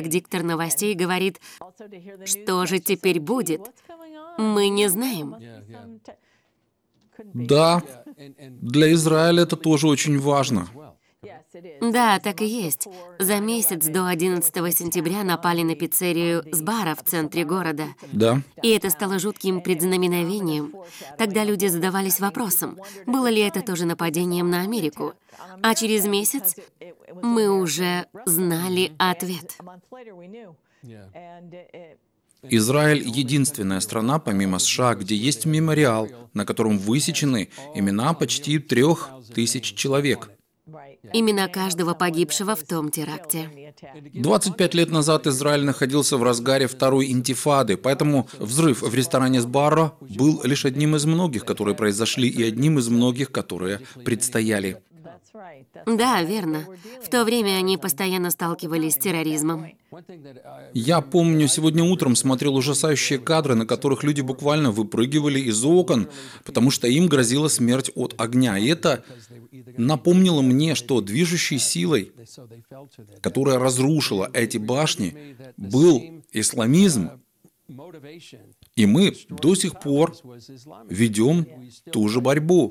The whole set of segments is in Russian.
как диктор новостей говорит, что же теперь будет, мы не знаем. Да, для Израиля это тоже очень важно. Да, так и есть. За месяц до 11 сентября напали на пиццерию «Сбара» в центре города. Да. И это стало жутким предзнаменовением. Тогда люди задавались вопросом, было ли это тоже нападением на Америку. А через месяц мы уже знали ответ. Израиль — единственная страна, помимо США, где есть мемориал, на котором высечены имена почти 3000 человек. Имена каждого погибшего в том теракте. 25 лет назад Израиль находился в разгаре второй интифады, поэтому взрыв в ресторане «Сбарро» был лишь одним из многих, которые произошли, и одним из многих, которые предстояли. Да, верно. В то время они постоянно сталкивались с терроризмом. Я помню, сегодня утром смотрел ужасающие кадры, на которых люди буквально выпрыгивали из окон, потому что им грозила смерть от огня. И это напомнило мне, что движущей силой, которая разрушила эти башни, был исламизм. И мы до сих пор ведем ту же борьбу.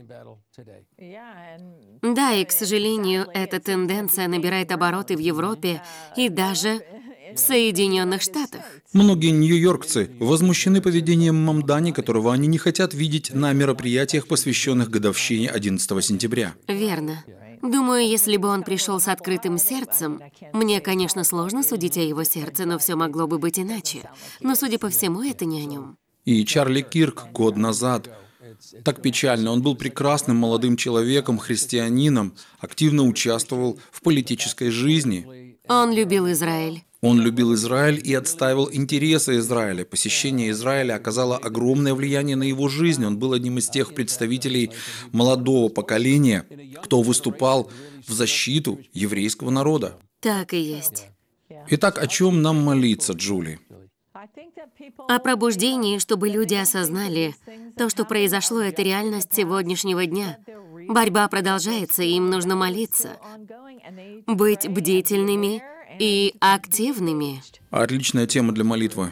Да, и, к сожалению, эта тенденция набирает обороты в Европе и даже в Соединенных Штатах. Многие нью-йоркцы возмущены поведением Мамдани, которого они не хотят видеть на мероприятиях, посвященных годовщине 11 сентября. Верно. Думаю, если бы он пришел с открытым сердцем, мне, конечно, сложно судить о его сердце, но все могло бы быть иначе. Но, судя по всему, это не о нем. И Чарли Кирк год назад. Так печально. Он был прекрасным молодым человеком, христианином, активно участвовал в политической жизни. Он любил Израиль. Он любил Израиль и отстаивал интересы Израиля. Посещение Израиля оказало огромное влияние на его жизнь. Он был одним из тех представителей молодого поколения, кто выступал в защиту еврейского народа. Так и есть. Итак, о чем нам молиться, Джули? О пробуждении, чтобы люди осознали, то, что произошло, это реальность сегодняшнего дня. Борьба продолжается, и им нужно молиться. Быть бдительными и активными. Отличная тема для молитвы.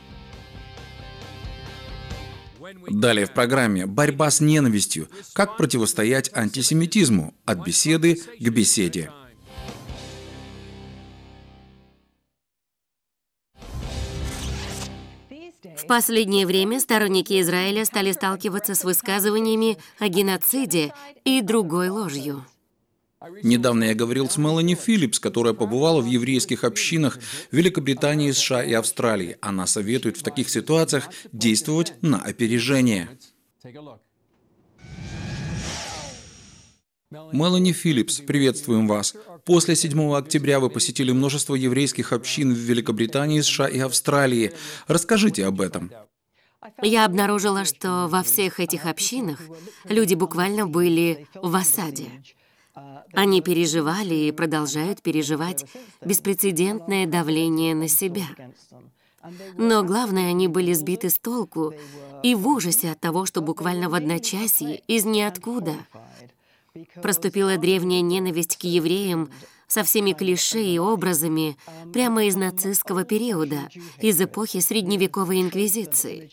Далее в программе «Борьба с ненавистью. Как противостоять антисемитизму. От беседы к беседе». В последнее время сторонники Израиля стали сталкиваться с высказываниями о геноциде и другой ложью. Недавно я говорил с Мелани Филлипс, которая побывала в еврейских общинах Великобритании, США и Австралии. Она советует в таких ситуациях действовать на опережение. Мелани Филлипс, приветствуем вас. После 7 октября вы посетили множество еврейских общин в Великобритании, США и Австралии. Расскажите об этом. Я обнаружила, что во всех этих общинах люди буквально были в осаде. Они переживали и продолжают переживать беспрецедентное давление на себя. Но главное, они были сбиты с толку и в ужасе от того, что буквально в одночасье, из ниоткуда, проступила древняя ненависть к евреям со всеми клише и образами прямо из нацистского периода, из эпохи средневековой инквизиции.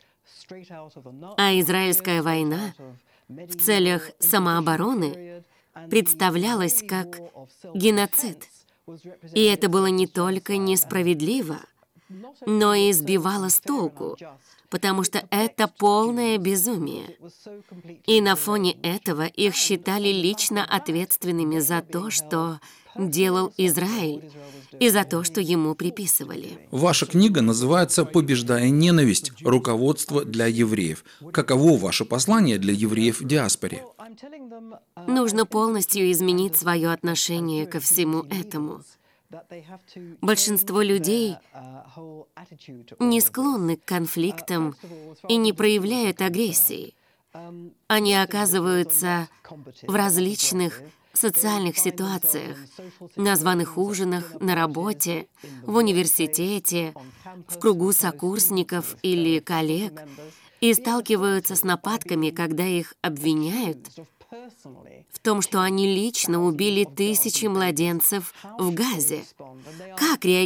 А израильская война в целях самообороны представлялась как геноцид. И это было не только несправедливо, но и сбивало с толку, потому что это полное безумие. И на фоне этого их считали лично ответственными за то, что делал Израиль, и за то, что ему приписывали. Ваша книга называется «Побеждая ненависть. Руководство для евреев». Каково ваше послание для евреев в диаспоре? Нужно полностью изменить свое отношение ко всему этому. Большинство людей не склонны к конфликтам и не проявляют агрессии. Они оказываются в различных социальных ситуациях, на званых ужинах, на работе, в университете, в кругу сокурсников или коллег, и сталкиваются с нападками, когда их обвиняют в том, что они лично убили тысячи младенцев в Газе. Как реагировать